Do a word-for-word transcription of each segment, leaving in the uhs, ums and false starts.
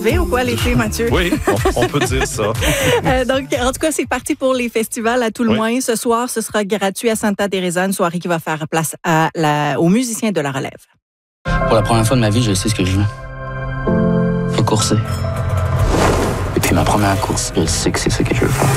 Ou quoi l'été, Mathieu? Oui, on, on peut dire ça. euh, donc, en tout cas, c'est parti pour les festivals à tout le Oui. moins. Ce soir, ce sera gratuit à Santa Teresa, une soirée qui va faire place à la, aux musiciens de la relève. Pour la première fois de ma vie, je sais ce que je veux. Faut courser. Et puis ma première course, je sais que c'est ce que je veux faire.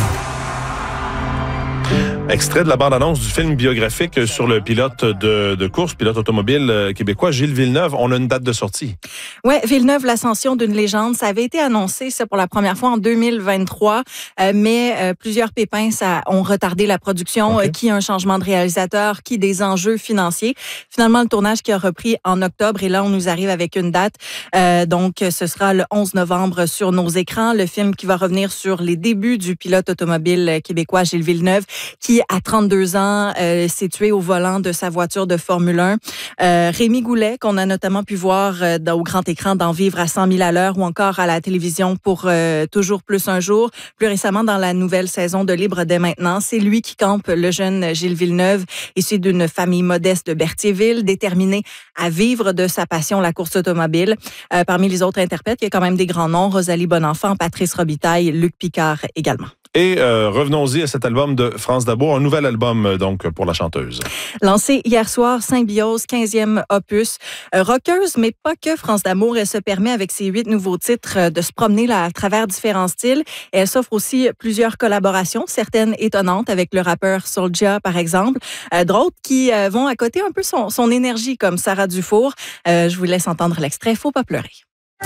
Extrait de la bande-annonce du film biographique sur le pilote de, de course, pilote automobile québécois, Gilles Villeneuve. On a une date de sortie. Oui, Villeneuve, l'ascension d'une légende, ça avait été annoncé, ça, pour la première fois en deux mille vingt-trois, euh, mais euh, plusieurs pépins ça, ont retardé la production, Okay. euh, qui un changement de réalisateur, qui des enjeux financiers. Finalement, le tournage qui a repris en octobre, et là, on nous arrive avec une date. Euh, donc, ce sera le onze novembre sur nos écrans. Le film qui va revenir sur les débuts du pilote automobile québécois, Gilles Villeneuve, qui, à trente-deux ans, euh, s'est tué au volant de sa voiture de Formule un. Euh, Rémi Goulet, qu'on a notamment pu voir euh, au grand écran dans Vivre à cent mille à l'heure ou encore à la télévision pour euh, Toujours plus un jour. Plus récemment, dans la nouvelle saison de Libre dès maintenant, c'est lui qui campe le jeune Gilles Villeneuve, issu d'une famille modeste de Berthierville, déterminé à vivre de sa passion, la course automobile. Euh, parmi les autres interprètes, il y a quand même des grands noms, Rosalie Bonenfant, Patrice Robitaille, Luc Picard également. Et euh, revenons-y à cet album de France Dabour, un nouvel album donc pour la chanteuse. Lancé hier soir, Symbiose, quinzième opus. Euh, rockeuse, mais pas que France d'amour. Elle se permet avec ses huit nouveaux titres euh, de se promener là, à travers différents styles. Et elle s'offre aussi plusieurs collaborations, certaines étonnantes avec le rappeur Soulja, par exemple. Euh, d'autres qui euh, vont à côté un peu son, son énergie, comme Sarah Dufour. Euh, je vous laisse entendre l'extrait « Faut pas pleurer ».